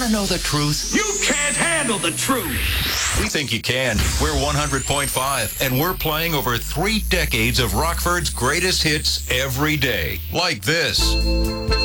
Know the truth? You can't handle the truth. We think you can. We're 100.5, and we're playing over 3 decades of Rockford's greatest hits every day. Like this.